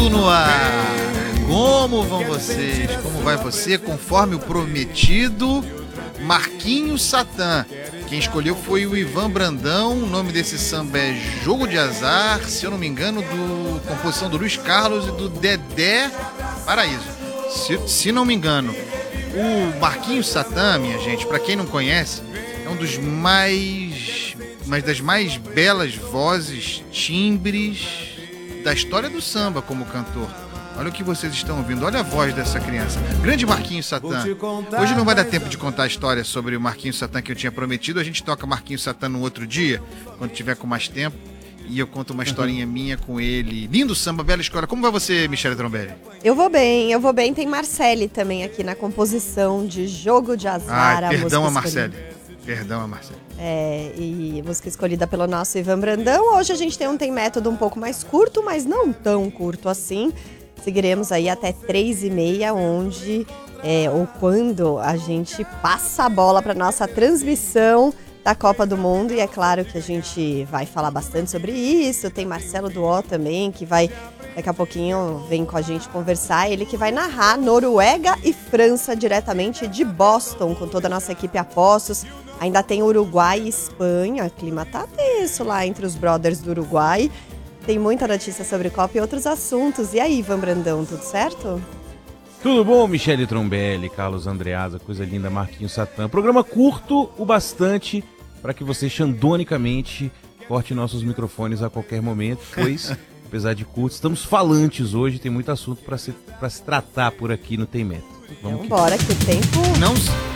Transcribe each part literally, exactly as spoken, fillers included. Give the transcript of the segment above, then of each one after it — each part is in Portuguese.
Tudo no ar. Como vão vocês? Como vai você? Conforme o prometido, Marquinhos Satã. Quem escolheu foi o Ivan Brandão. O nome desse samba é Jogo de Azar, se eu não me engano, do composição do Luiz Carlos e do Dedé Paraíso. Se, se não me engano, o Marquinhos Satã, minha gente, para quem não conhece, é um dos mais, uma das mais belas vozes, timbres da história do samba como cantor. Olha o que vocês estão ouvindo, olha a voz dessa criança. Grande Marquinhos Satã. Hoje não vai dar tempo de contar a história sobre o Marquinhos Satã que eu tinha prometido. A gente toca Marquinhos Satã no outro dia, quando tiver com mais tempo. E eu conto uma historinha uhum. minha com ele. Lindo samba, bela escola. Como vai você, Michele Trombelli? Eu vou bem, eu vou bem. Tem Marcele também aqui na composição de Jogo de Azar. Ai, perdão a Marcele. Perdão a Marcele. É, e música escolhida pelo nosso Ivan Brandão. Hoje a gente tem um Tem Método um pouco mais curto, mas não tão curto assim. Seguiremos aí até três e meia, onde é, ou quando a gente passa a bola para nossa transmissão da Copa do Mundo. E é claro que a gente vai falar bastante sobre isso. Tem Marcelo Duó também, que vai daqui a pouquinho vem com a gente conversar. Ele que vai narrar Noruega e França diretamente de Boston, com toda a nossa equipe apostos. Ainda tem Uruguai e Espanha. O clima tá tenso lá entre os brothers do Uruguai. Tem muita notícia sobre Copa e outros assuntos. E aí, Ivan Brandão, tudo certo? Tudo bom, Michele Trombelli, Carlos Andreasa, coisa linda, Marquinhos Satã. Programa curto o bastante para que você chandonicamente corte nossos microfones a qualquer momento, pois, apesar de curto, estamos falantes hoje, tem muito assunto para se, para se tratar por aqui no Tem Método. Vamos então, bora, que o tempo... Não,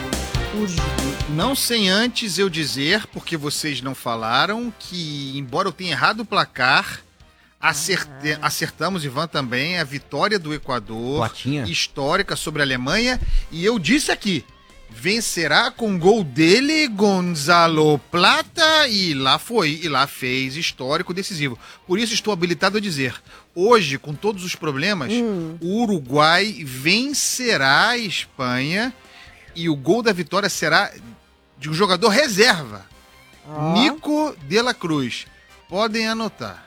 não sem antes eu dizer, porque vocês não falaram, que embora eu tenha errado o placar... Acerte... Acertamos, Ivan, também a vitória do Equador, Platinha. Histórica sobre a Alemanha. E eu disse aqui, vencerá com gol dele, Gonzalo Plata. E lá foi, e lá fez histórico decisivo. Por isso estou habilitado a dizer, hoje, com todos os problemas, hum. o Uruguai vencerá a Espanha e o gol da vitória será de um jogador reserva, oh. Nico de la Cruz. Podem anotar.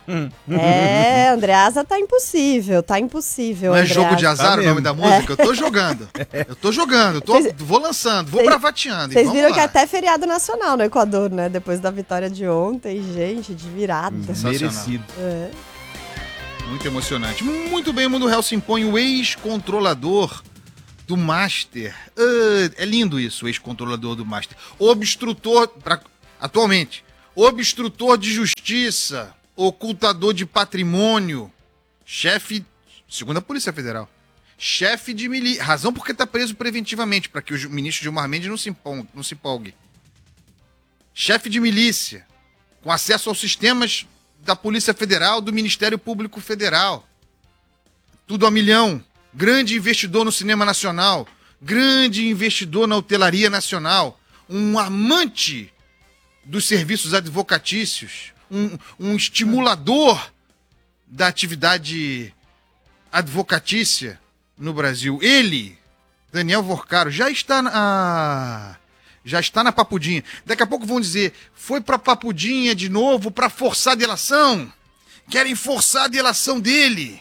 É, Andreasa tá impossível, tá impossível. Não é Andreasa. Jogo de Azar, tá o nome da música? É. Eu tô jogando. Eu tô jogando, tô, cês, vou lançando, vou cês, bravateando. Vocês viram lá. Que é até feriado nacional no Equador, né? Depois da vitória de ontem, gente, de virada. Merecido. É. Muito emocionante. Muito bem, o Mundo Real se impõe o ex-controlador do Master. Uh, é lindo isso, o ex-controlador do Master. Obstrutor, pra, atualmente... Obstrutor de justiça, ocultador de patrimônio, chefe, segundo a Polícia Federal, chefe de milícia, razão porque está preso preventivamente, para que o ministro Gilmar Mendes não se empolgue, não se empolgue. Chefe de milícia, com acesso aos sistemas da Polícia Federal, do Ministério Público Federal. Tudo a milhão. Grande investidor no cinema nacional, grande investidor na hotelaria nacional, um amante dos serviços advocatícios, um, um estimulador da atividade advocatícia no Brasil. Ele, Daniel Vorcaro, já está na, já está na Papudinha. Daqui a pouco vão dizer, foi para Papudinha de novo para forçar a delação. Querem forçar a delação dele.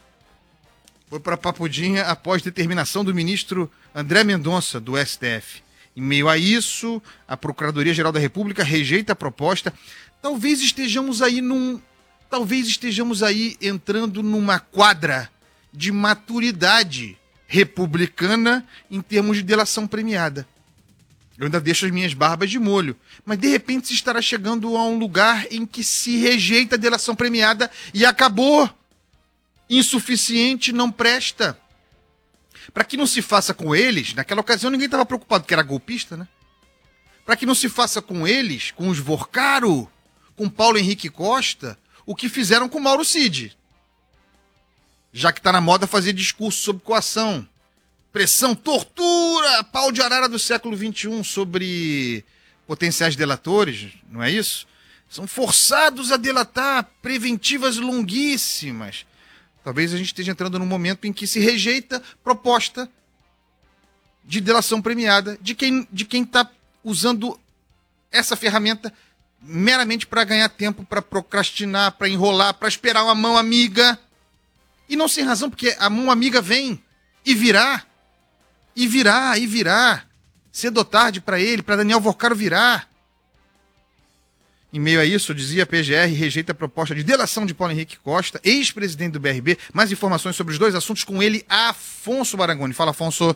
Foi para Papudinha após determinação do ministro André Mendonça, do S T F. Em meio a isso, a Procuradoria-Geral da República rejeita a proposta. Talvez estejamos aí num, talvez estejamos aí entrando numa quadra de maturidade republicana em termos de delação premiada. Eu ainda deixo as minhas barbas de molho, mas de repente se estará chegando a um lugar em que se rejeita a delação premiada e acabou. Insuficiente, não presta. Para que não se faça com eles, naquela ocasião ninguém estava preocupado que era golpista, né? Para que não se faça com eles, com os Vorcaro, com Paulo Henrique Costa, o que fizeram com Mauro Cid. Já que está na moda fazer discurso sobre coação, pressão, tortura, pau de arara do século vinte e um sobre potenciais delatores, não é isso? São forçados a delatar, preventivas longuíssimas. Talvez a gente esteja entrando num momento em que se rejeita proposta de delação premiada de quem de quem está usando essa ferramenta meramente para ganhar tempo, para procrastinar, para enrolar, para esperar uma mão amiga. E não sem razão, porque a mão amiga vem e virá, e virá, e virá. Cedo ou tarde para ele, para Daniel Vorcaro virar. Em meio a isso, dizia a P G R, rejeita a proposta de delação de Paulo Henrique Costa, ex-presidente do B R B. Mais informações sobre os dois assuntos com ele, Afonso Barangoni. Fala, Afonso.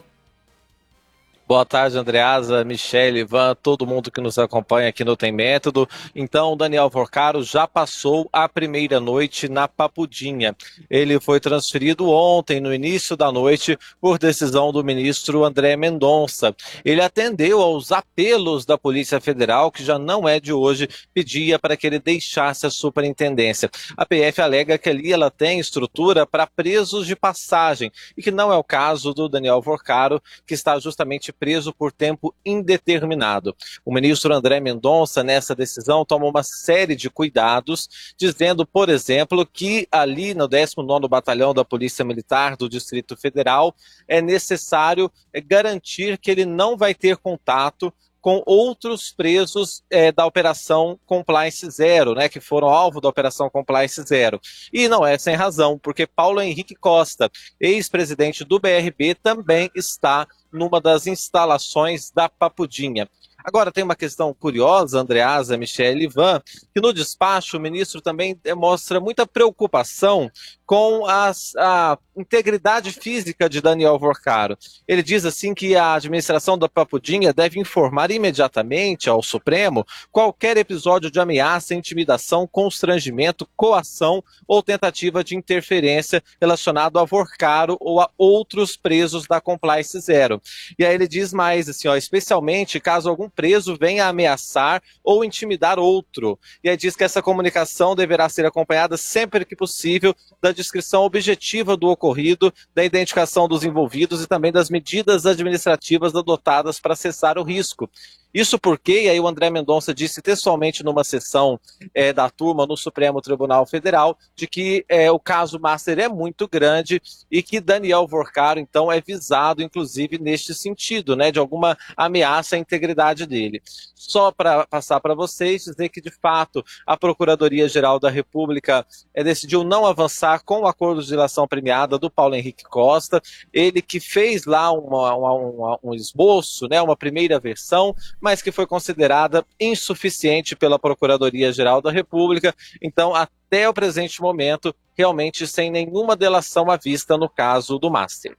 Boa tarde, Andreasa, Michele, Ivan, todo mundo que nos acompanha aqui no Tem Método. Então, Daniel Vorcaro já passou a primeira noite na Papudinha. Ele foi transferido ontem, no início da noite, por decisão do ministro André Mendonça. Ele atendeu aos apelos da Polícia Federal, que já não é de hoje, pedia para que ele deixasse a superintendência. A P F alega que ali ela tem estrutura para presos de passagem, e que não é o caso do Daniel Vorcaro, que está justamente preso por tempo indeterminado. O ministro André Mendonça, nessa decisão, toma uma série de cuidados, dizendo, por exemplo, que ali no décimo nono Batalhão da Polícia Militar do Distrito Federal é necessário garantir que ele não vai ter contato com outros presos é, da Operação Compliance Zero, né, que foram alvo da Operação Compliance Zero. E não é sem razão, porque Paulo Henrique Costa, ex-presidente do B R B, também está numa das instalações da Papudinha. Agora, tem uma questão curiosa, Andreasa, Michele e Ivan, que no despacho o ministro também demonstra muita preocupação com as, a integridade física de Daniel Vorcaro. Ele diz assim que a administração da Papudinha deve informar imediatamente ao Supremo qualquer episódio de ameaça, intimidação, constrangimento, coação ou tentativa de interferência relacionado a Vorcaro ou a outros presos da Compliance Zero. E aí ele diz mais, assim, ó, especialmente caso algum preso venha ameaçar ou intimidar outro. E aí diz que essa comunicação deverá ser acompanhada sempre que possível da descrição objetiva do ocorrido, da identificação dos envolvidos e também das medidas administrativas adotadas para cessar o risco. Isso porque, e aí o André Mendonça disse textualmente numa sessão é, da turma no Supremo Tribunal Federal, de que é, o caso Master é muito grande e que Daniel Vorcaro, então, é visado, inclusive, neste sentido, né, de alguma ameaça à integridade dele. Só para passar para vocês, dizer que, de fato, a Procuradoria-Geral da República é, decidiu não avançar com o acordo de delação premiada do Paulo Henrique Costa, ele que fez lá uma, uma, uma, um esboço, né, uma primeira versão, mas que foi considerada insuficiente pela Procuradoria-Geral da República. Então, até o presente momento, realmente sem nenhuma delação à vista no caso do Master.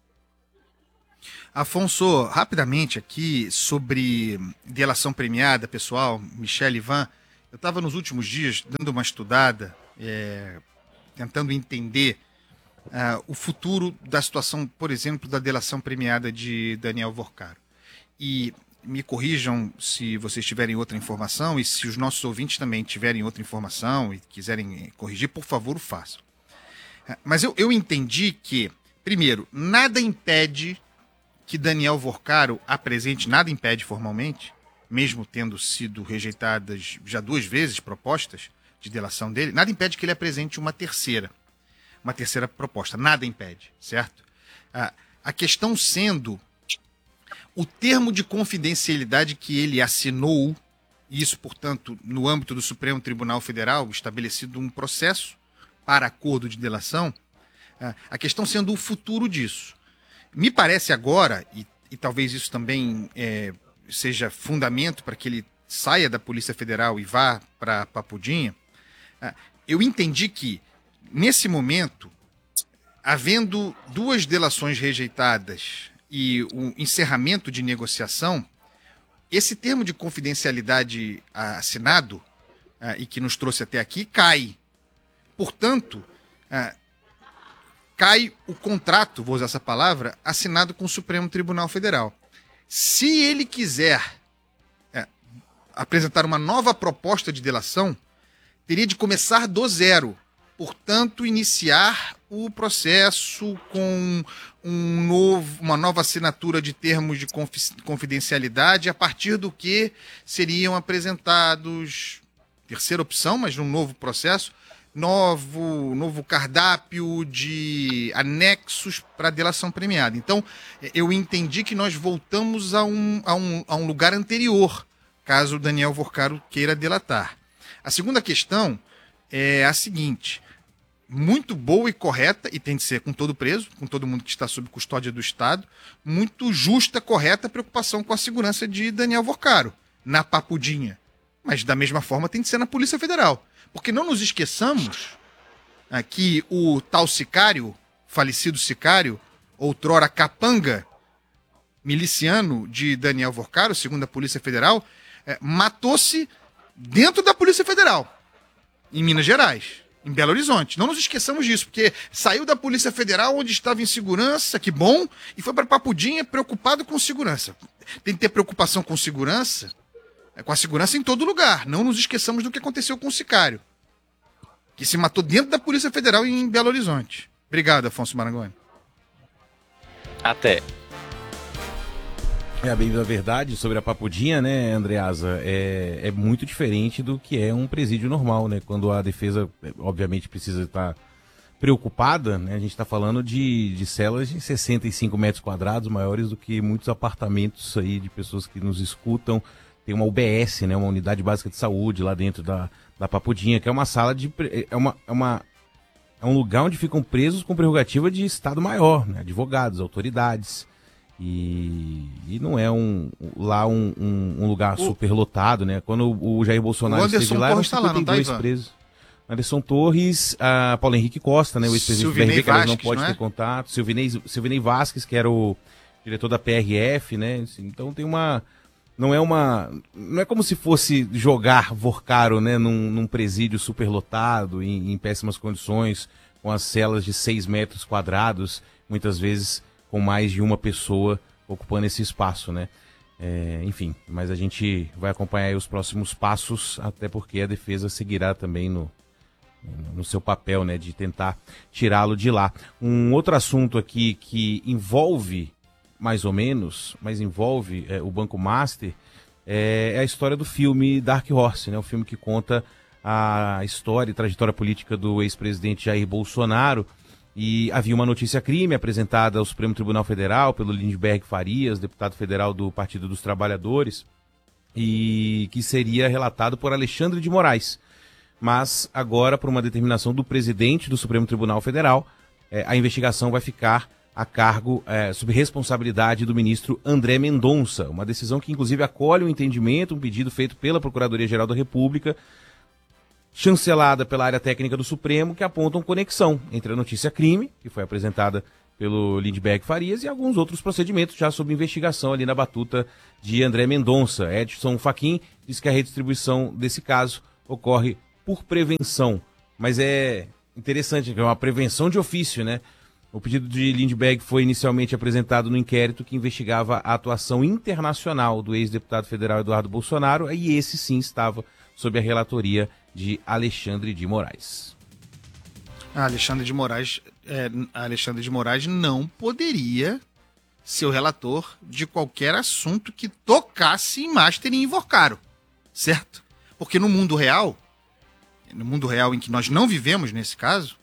Afonso, rapidamente aqui sobre delação premiada, pessoal, Michele, Ivan, eu estava nos últimos dias dando uma estudada, é, tentando entender uh, o futuro da situação, por exemplo, da delação premiada de Daniel Vorcaro. E me corrijam se vocês tiverem outra informação e se os nossos ouvintes também tiverem outra informação e quiserem corrigir, por favor, o façam. Mas eu, eu entendi que, primeiro, nada impede que Daniel Vorcaro apresente, nada impede formalmente, mesmo tendo sido rejeitadas já duas vezes propostas de delação dele, nada impede que ele apresente uma terceira, uma terceira proposta, nada impede, certo? A, a questão sendo o termo de confidencialidade que ele assinou, e isso, portanto, no âmbito do Supremo Tribunal Federal, estabelecido um processo para acordo de delação, a questão sendo o futuro disso. Me parece agora, e, e talvez isso também é, seja fundamento para que ele saia da Polícia Federal e vá para a Papudinha, eu entendi que, nesse momento, havendo duas delações rejeitadas e o encerramento de negociação, esse termo de confidencialidade assinado uh, e que nos trouxe até aqui cai. Portanto, uh, cai o contrato, vou usar essa palavra, assinado com o Supremo Tribunal Federal. Se ele quiser uh, apresentar uma nova proposta de delação, teria de começar do zero. Portanto, iniciar o processo com um novo, uma nova assinatura de termos de confidencialidade, a partir do que seriam apresentados, terceira opção, mas num novo processo, novo, novo cardápio de anexos para delação premiada. Então, eu entendi que nós voltamos a um, a um, a um lugar anterior, caso o Daniel Vorcaro queira delatar. A segunda questão é a seguinte: muito boa e correta, e tem de ser com todo preso, com todo mundo que está sob custódia do Estado, muito justa, correta preocupação com a segurança de Daniel Vorcaro, na Papudinha. Mas da mesma forma tem de ser na Polícia Federal. Porque não nos esqueçamos ah, que o tal sicário, falecido sicário, outrora capanga, miliciano de Daniel Vorcaro, segundo a Polícia Federal, eh, matou-se dentro da Polícia Federal, em Minas Gerais, em Belo Horizonte. Não nos esqueçamos disso, porque saiu da Polícia Federal, onde estava em segurança, que bom, e foi para Papudinha preocupado com segurança. Tem que ter preocupação com segurança, é, com a segurança em todo lugar. Não nos esqueçamos do que aconteceu com o sicário, que se matou dentro da Polícia Federal em Belo Horizonte. Obrigado, Afonso Marangoni. Até. É, bem da verdade sobre a Papudinha, né, Andreasa, é, é muito diferente do que é um presídio normal, né? Quando a defesa, obviamente, precisa estar preocupada, né? A gente está falando de, de celas de sessenta e cinco metros quadrados, maiores do que muitos apartamentos aí de pessoas que nos escutam. Tem uma U B S, né, uma Unidade Básica de Saúde lá dentro da, da Papudinha, que é uma sala de... É, uma, é, uma, é um lugar onde ficam presos com prerrogativa de Estado Maior, né? Advogados, autoridades... E, e não é um, lá um, um, um lugar o, super lotado, né? Quando o, o Jair Bolsonaro o esteve lá, eram cinquenta e dois tá, presos. Anderson Torres, a Paulo Henrique Costa, né? O ex-presidente do P R B, que elas não pode ter contato. Silvinei, Silvinei Vasquez, que era o diretor da P R F, né? Assim, então tem uma... Não é uma... Não é como se fosse jogar Vorcaro, né? Num, num presídio super lotado, em, em péssimas condições, com as celas de seis metros quadrados, muitas vezes... com mais de uma pessoa ocupando esse espaço, né? É, enfim, mas a gente vai acompanhar aí os próximos passos, até porque a defesa seguirá também no, no seu papel, né, de tentar tirá-lo de lá. Um outro assunto aqui que envolve, mais ou menos, mas envolve é, o Banco Master, é, é a história do filme Dark Horse, né? O filme que conta a história e trajetória política do ex-presidente Jair Bolsonaro. E havia uma notícia crime apresentada ao Supremo Tribunal Federal pelo Lindbergh Farias, deputado federal do Partido dos Trabalhadores, e que seria relatado por Alexandre de Moraes. Mas agora, por uma determinação do presidente do Supremo Tribunal Federal, eh, a investigação vai ficar a cargo, eh, sob responsabilidade do ministro André Mendonça. Uma decisão que, inclusive, acolhe um entendimento, um pedido feito pela Procuradoria-Geral da República, chancelada pela área técnica do Supremo, que apontam conexão entre a notícia crime, que foi apresentada pelo Lindbergh Farias, e alguns outros procedimentos já sob investigação ali na batuta de André Mendonça. Edson Fachin diz que a redistribuição desse caso ocorre por prevenção, mas é interessante, é uma prevenção de ofício, né? O pedido de Lindbergh foi inicialmente apresentado no inquérito que investigava a atuação internacional do ex-deputado federal Eduardo Bolsonaro, e esse sim estava sob a relatoria de Alexandre de Moraes. A Alexandre de Moraes, é, Alexandre de Moraes não poderia ser o relator de qualquer assunto que tocasse em Master e em Vorcaro, certo? Porque no mundo real, no mundo real em que nós não vivemos nesse caso,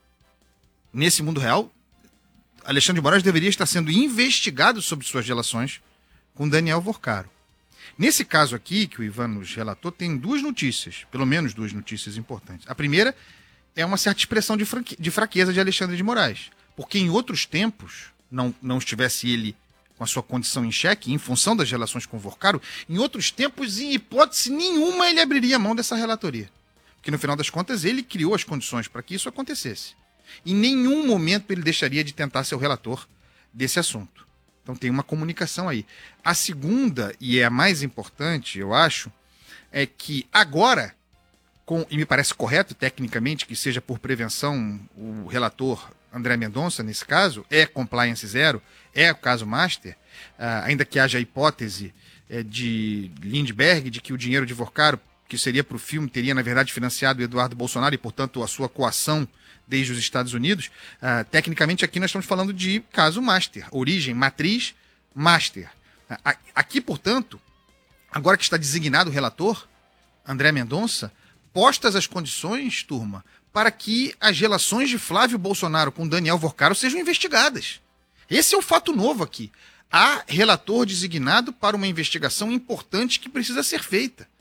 nesse mundo real, Alexandre de Moraes deveria estar sendo investigado sobre suas relações com Daniel Vorcaro. Nesse caso aqui, que o Ivan nos relatou, tem duas notícias, pelo menos duas notícias importantes. A primeira é uma certa expressão de, franque... de fraqueza de Alexandre de Moraes, porque em outros tempos, não, não estivesse ele com a sua condição em xeque, em função das relações com o Vorcaro, em outros tempos, em hipótese nenhuma, ele abriria mão dessa relatoria. Porque no final das contas, ele criou as condições para que isso acontecesse. Em nenhum momento ele deixaria de tentar ser o relator desse assunto. Então tem uma comunicação aí. A segunda, e é a mais importante, eu acho, é que agora, com, e me parece correto tecnicamente que seja por prevenção, o relator André Mendonça, nesse caso, é compliance zero, é o caso Master, uh, ainda que haja a hipótese uh, de Lindbergh de que o dinheiro de Vorcaro, que seria para o filme, teria na verdade financiado o Eduardo Bolsonaro e, portanto, a sua coação desde os Estados Unidos. Uh, tecnicamente aqui nós estamos falando de caso Master, origem, matriz, Master. Uh, aqui, portanto, agora que está designado o relator, André Mendonça, postas as condições, turma, para que as relações de Flávio Bolsonaro com Daniel Vorcaro sejam investigadas. Esse é o fato novo aqui. Há relator designado para uma investigação importante que precisa ser feita.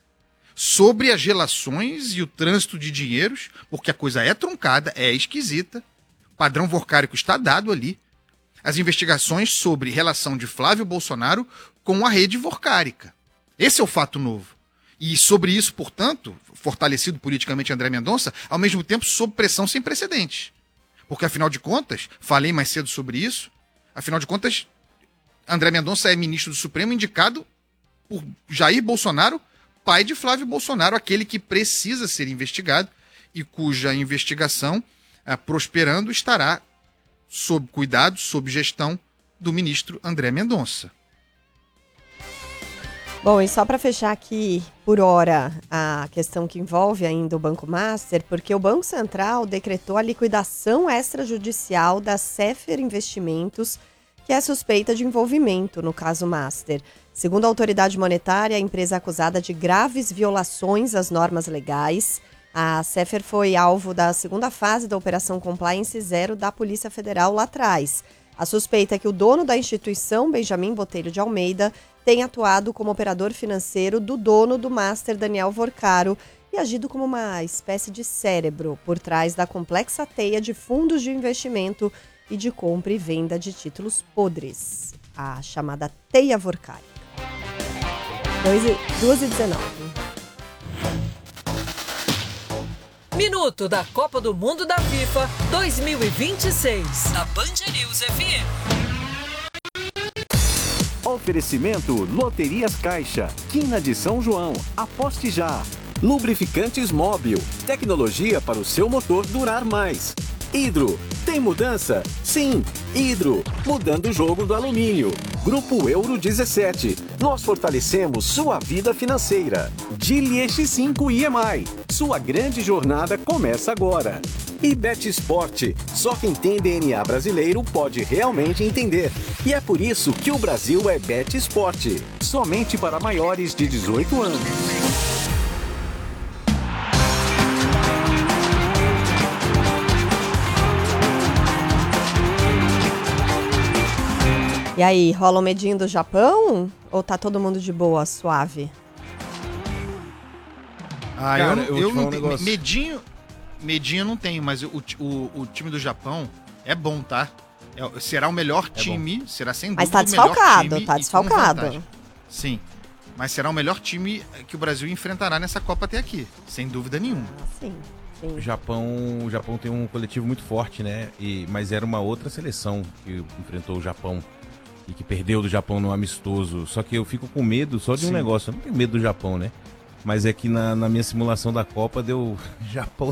sobre as relações e o trânsito de dinheiros, porque a coisa é truncada, é esquisita, o padrão vorcárico está dado ali. As investigações sobre relação de Flávio Bolsonaro com a rede vorcárica. Esse é o fato novo. E sobre isso, portanto, fortalecido politicamente André Mendonça, ao mesmo tempo sob pressão sem precedentes. Porque, afinal de contas, falei mais cedo sobre isso, afinal de contas, André Mendonça é ministro do Supremo indicado por Jair Bolsonaro, pai de Flávio Bolsonaro, aquele que precisa ser investigado e cuja investigação, ah, prosperando, estará sob cuidado, sob gestão do ministro André Mendonça. Bom, e só para fechar aqui, por hora, a questão que envolve ainda o Banco Master, porque o Banco Central decretou a liquidação extrajudicial da Sefer Investimentos, que é suspeita de envolvimento no caso Master. Segundo a autoridade monetária, a empresa é acusada de graves violações às normas legais. A Sefer foi alvo da segunda fase da Operação Compliance Zero da Polícia Federal lá atrás. A suspeita é que o dono da instituição, Benjamin Botelho de Almeida, tem atuado como operador financeiro do dono do Master, Daniel Vorcaro, e agido como uma espécie de cérebro por trás da complexa teia de fundos de investimento e de compra e venda de títulos podres, a chamada teia vorcárica. duas e dezenove. Minuto da Copa do Mundo da FIFA dois mil e vinte e seis, na Band News F M. Oferecimento Loterias Caixa, Quina de São João, aposte já. Lubrificantes Móbil, tecnologia para o seu motor durar mais. Hidro, tem mudança? Sim, Hidro, mudando o jogo do alumínio. Grupo Euro dezessete, nós fortalecemos sua vida financeira. Geely X cinco I M I, sua grande jornada começa agora. E Bet Sport, só quem tem D N A brasileiro pode realmente entender. E é por isso que o Brasil é Bet Sport, somente para maiores de dezoito anos. E aí, rola o medinho do Japão? Ou tá todo mundo de boa, suave? Ah, Cara, eu, eu eu, vou te falar não um tenho. negócio. Medinho, medinho eu não tenho, mas o, o, o time do Japão é bom, tá? É- será o melhor time, será sem dúvida Mas tá o melhor desfalcado, time tá e com desfalcado. vantagem. Sim, mas será o melhor time que o Brasil enfrentará nessa Copa até aqui, sem dúvida nenhuma. Sim, sim. O Japão, o Japão tem um coletivo muito forte, né? E, mas era uma outra seleção que enfrentou o Japão e que perdeu do Japão no amistoso. Só que eu fico com medo só de um Sim. negócio. Eu não tenho medo do Japão, né? Mas é que na, na minha simulação da Copa deu Japão